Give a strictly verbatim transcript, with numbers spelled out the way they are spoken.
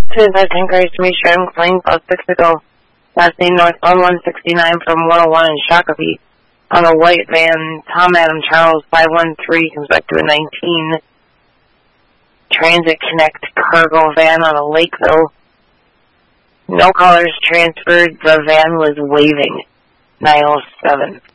Suicide tanker Dimitri M. Klein, about six ago. Last name northbound one sixty-nine from one oh one in Shakopee. On a white van, Tom Adam Charles five one three comes back to a nineteen. Transit Connect cargo van on a Lakeville. No callers transferred. The van was waving. nine oh seven.